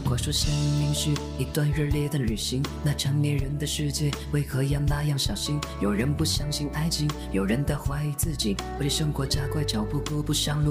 果说生命是一段热烈的旅行，那缠绵人的世界为何要那样小心？有人不相信爱情，有人在怀疑自己，为生活加快脚步，顾不上路。